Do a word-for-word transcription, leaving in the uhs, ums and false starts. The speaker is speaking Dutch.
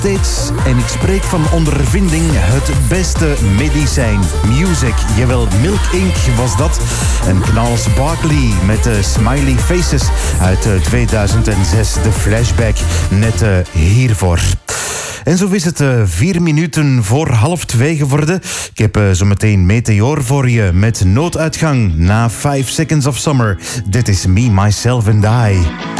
steeds, en ik spreek van ondervinding, het beste medicijn. Music, jawel, Milk Incorporated was dat. En Knals Barkley met de Smiley Faces uit tweeduizend zes. De flashback, net uh, hiervoor. En zo is het uh, vier minuten voor half twee geworden. Ik heb uh, zometeen Meteor voor je met nooduitgang na Five Seconds of Summer. Dit is Me, Myself and I.